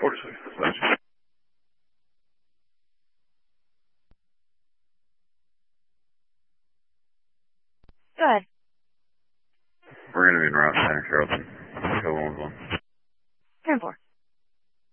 46, dispatch. Go ahead. We're going to be in route center, Charlton. Go 111. 10-4.